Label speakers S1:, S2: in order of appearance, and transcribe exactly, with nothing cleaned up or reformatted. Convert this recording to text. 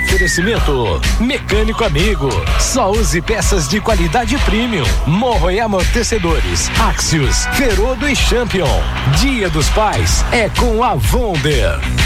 S1: Oferecimento Mecânico Amigo. Só use peças de qualidade premium. Morro e amortecedores. Axios, Ferodo e Champion. Dia dos Pais é com a Wonder.